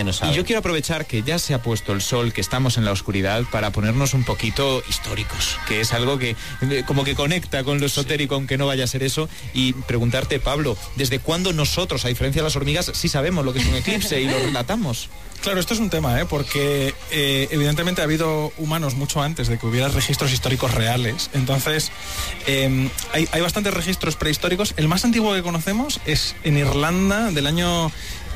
todavía no sabe. Y yo quiero aprovechar que ya se ha puesto el sol, que estamos en la oscuridad, para ponernos un poquito históricos, que es algo que como que conecta con lo esotérico, aunque no vaya a ser eso, y preguntarte, Pablo, ¿desde cuándo nosotros, a diferencia de las hormigas, sí sabemos lo que es un eclipse y lo relatamos? Claro, esto es un tema, porque evidentemente ha habido humanos mucho antes de que hubiera registros históricos reales. Entonces, hay bastantes registros prehistóricos. El más antiguo que conocemos es en Irlanda, del año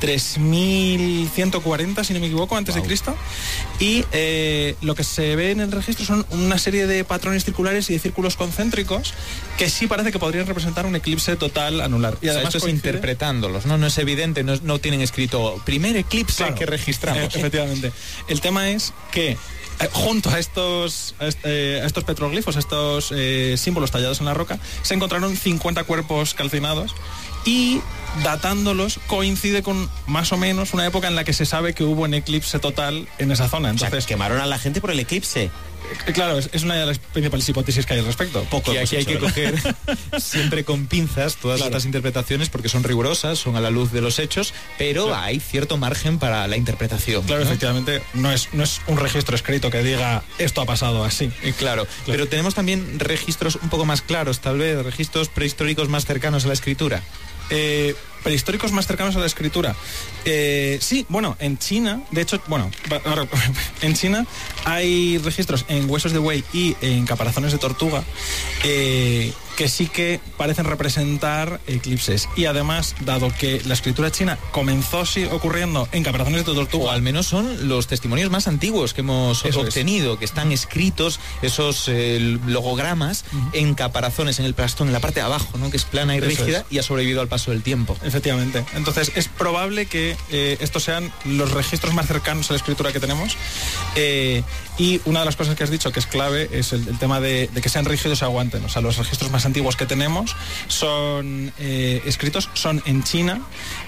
3140, si no me equivoco, antes de Cristo. Y lo que se ve en el registro son una serie de patrones circulares y de círculos concéntricos que sí parece que podrían representar un eclipse total anular. Y además esto es interpretándolos, ¿no? No es evidente, no tienen escrito primer eclipse que registramos. Efectivamente. El tema es que junto a estos petroglifos, a estos símbolos tallados en la roca, se encontraron 50 cuerpos calcinados y datándolos coincide con más o menos una época en la que se sabe que hubo un eclipse total en esa zona. Entonces, o sea, quemaron a la gente por el eclipse. Claro, es una de las principales hipótesis que hay al respecto. Y aquí hay que coger siempre con pinzas todas estas interpretaciones porque son rigurosas, son a la luz de los hechos, pero hay cierto margen para la interpretación. Claro, ¿no? Efectivamente, no es un registro escrito que diga esto ha pasado así. Claro, pero tenemos también registros un poco más claros, tal vez, registros prehistóricos más cercanos a la escritura. Prehistóricos más cercanos a la escritura. Sí, bueno, en China, de hecho, en China hay registros en huesos de buey y en caparazones de tortuga que sí que parecen representar eclipses. Y además, dado que la escritura china comenzó ocurriendo en caparazones de tortuga, o al menos son los testimonios más antiguos que hemos obtenido, que están escritos esos logogramas en caparazones, en el plastón, en la parte de abajo, ¿no? Que es plana y rígida y ha sobrevivido al paso del tiempo. Efectivamente. Entonces, es probable que estos sean los registros más cercanos a la escritura que tenemos. Y una de las cosas que has dicho que es clave es el tema de que sean rígidos y aguanten. O sea, los registros más antiguos que tenemos son escritos, son en China,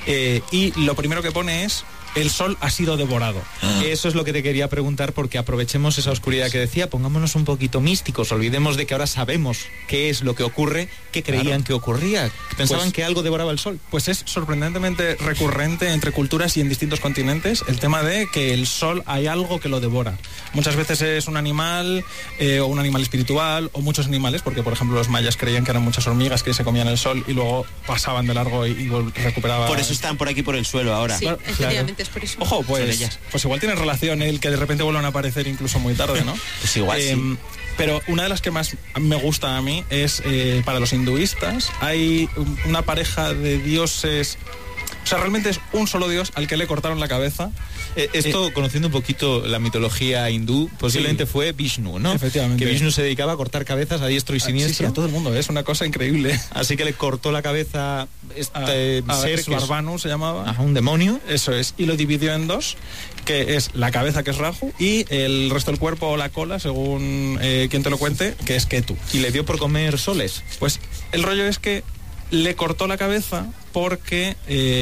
y lo primero que pone es: el sol ha sido devorado. Eso es lo que te quería preguntar, porque aprovechemos esa oscuridad que decía, pongámonos un poquito místicos, olvidemos de que ahora sabemos qué es lo que ocurre, qué creían que ocurría, pensaban que algo devoraba el sol. Pues es sorprendentemente recurrente entre culturas y en distintos continentes el tema de que el sol hay algo que lo devora. Muchas veces es un animal o un animal espiritual o muchos animales, porque por ejemplo los mayas creían que eran muchas hormigas que se comían el sol y luego pasaban de largo y recuperaban. Por eso están por aquí por el suelo ahora. Sí, efectivamente. Es por eso. Ojo, pues igual tiene relación el que de repente vuelvan a aparecer incluso muy tarde, ¿no? Pues igual sí. Pero una de las que más me gusta a mí es para los hinduistas. Hay una pareja de dioses. O sea, realmente es un solo dios al que le cortaron la cabeza. Esto, conociendo un poquito la mitología hindú, posiblemente fue Vishnu, ¿no? Efectivamente. Que Vishnu se dedicaba a cortar cabezas a diestro y siniestro. Sí, a todo el mundo, es una cosa increíble. Así que le cortó la cabeza ser que Barbanu se llamaba. Ajá, un demonio. Eso es. Y lo dividió en dos, que es la cabeza, que es Rahu, y el resto del cuerpo o la cola, según quien te lo cuente, que es Ketu. Y le dio por comer soles. Pues el rollo es que le cortó la cabeza porque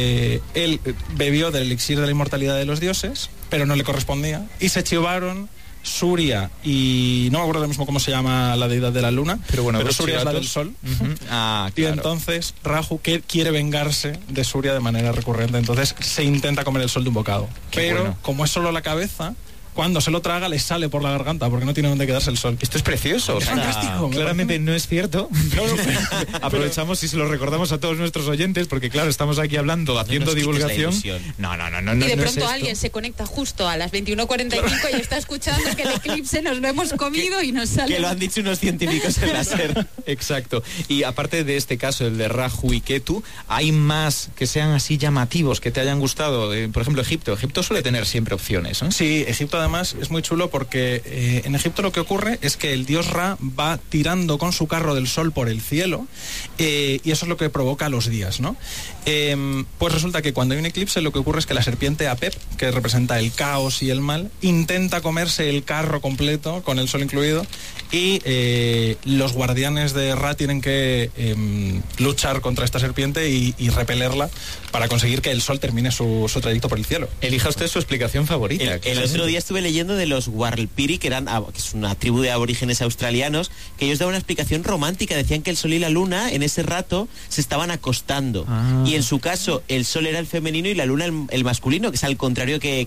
él bebió del elixir de la inmortalidad de los dioses, pero no le correspondía, y se chivaron Surya y no me acuerdo ahora mismo cómo se llama la deidad de la luna, pero Surya es la del sol. Claro. Y entonces Rahu quiere vengarse de Surya de manera recurrente, entonces se intenta comer el sol de un bocado. Como es solo la cabeza, cuando se lo traga le sale por la garganta porque no tiene dónde quedarse el sol. Esto es precioso. Es fantástico. Claramente no es cierto. Aprovechamos y se lo recordamos a todos nuestros oyentes porque claro, estamos aquí hablando, haciendo divulgación. No. Y de pronto alguien se conecta justo a las 21:45 y está escuchando que el eclipse nos lo hemos comido y nos sale. Que lo han dicho unos científicos en la SER. Exacto. Y aparte de este caso, el de Rahu y Ketu, hay más que sean así llamativos, que te hayan gustado. Por ejemplo, Egipto. Egipto suele tener siempre opciones, ¿no? Sí, Egipto además es muy chulo porque en Egipto lo que ocurre es que el dios Ra va tirando con su carro del sol por el cielo y eso es lo que provoca los días, ¿no? Pues resulta que cuando hay un eclipse lo que ocurre es que la serpiente Apep, que representa el caos y el mal, intenta comerse el carro completo con el sol incluido y los guardianes de Ra tienen que luchar contra esta serpiente y repelerla para conseguir que el sol termine su trayecto por el cielo. Elija usted su explicación favorita. El otro día estuve leyendo de los Warlpiri, que es una tribu de aborígenes australianos, que ellos daban una explicación romántica. Decían que el sol y la luna en ese rato se estaban acostando. Y en su caso el sol era el femenino y la luna el masculino, que es al contrario que